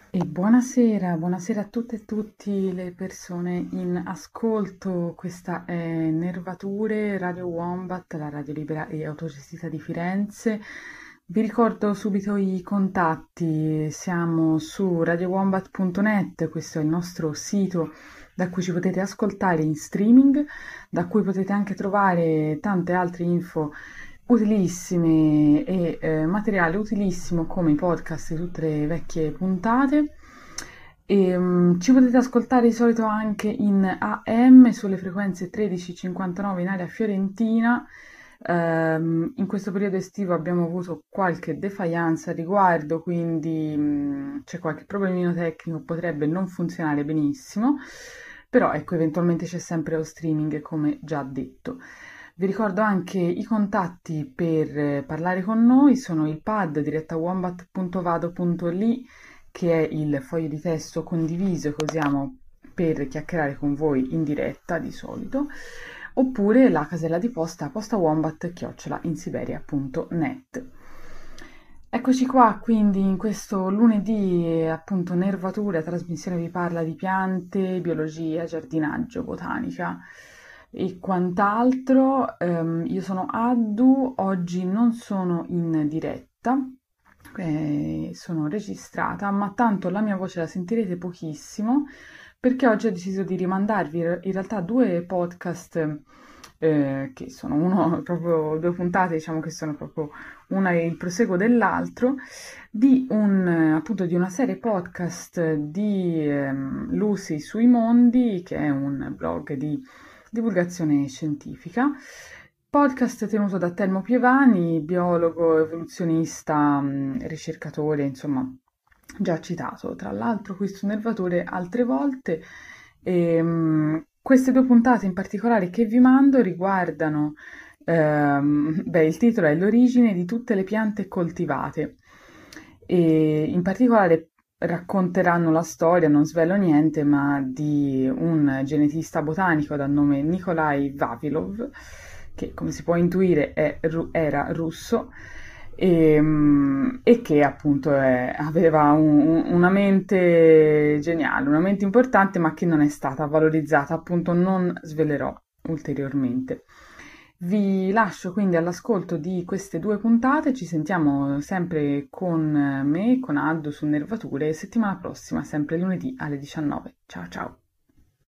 E buonasera, buonasera a tutte e tutti le persone in ascolto. Questa è Nervature, Radio Wombat, la radio libera e autogestita di Firenze. Vi ricordo subito i contatti. Siamo su radiowombat.net, questo è il nostro sito da cui ci potete ascoltare in streaming, da cui potete anche trovare tante altre info utilissime e materiale utilissimo come i podcast di tutte le vecchie puntate. Ci potete ascoltare di solito anche in AM sulle frequenze 1359 in area fiorentina. In questo periodo estivo abbiamo avuto qualche defiance al riguardo, quindi c'è qualche problemino tecnico, potrebbe non funzionare benissimo, però ecco, eventualmente c'è sempre lo streaming, come già detto. Vi ricordo anche i contatti per parlare con noi, sono il pad direttawombat.vado.li, che è il foglio di testo condiviso che usiamo per chiacchierare con voi in diretta di solito, oppure la casella di posta postawombat@insiberia.net. Eccoci qua, quindi in questo lunedì, appunto, Nervature, trasmissione vi parla di piante, biologia, giardinaggio, botanica e quant'altro. Io sono Addu, oggi non sono in diretta, sono registrata, ma tanto la mia voce la sentirete pochissimo perché oggi ho deciso di rimandarvi in realtà due podcast che sono uno proprio due puntate, diciamo che sono proprio una è il proseguo dell'altro, appunto di una serie podcast di Lucy sui mondi, che è un blog di divulgazione scientifica. Podcast tenuto da Telmo Pievani, biologo, evoluzionista, ricercatore, insomma, già citato tra l'altro qui su Nervature altre volte. Queste due puntate in particolare che vi mando riguardano, il titolo è L'origine di tutte le piante coltivate e in particolare racconteranno la storia, non svelo niente, ma di un genetista botanico dal nome Nikolai Vavilov, che come si può intuire era russo e che appunto aveva una mente geniale, una mente importante, ma che non è stata valorizzata, appunto non svelerò ulteriormente. Vi lascio quindi all'ascolto di queste due puntate, ci sentiamo sempre con me, con Aldo su Nervature, settimana prossima, sempre lunedì alle 19. Ciao ciao!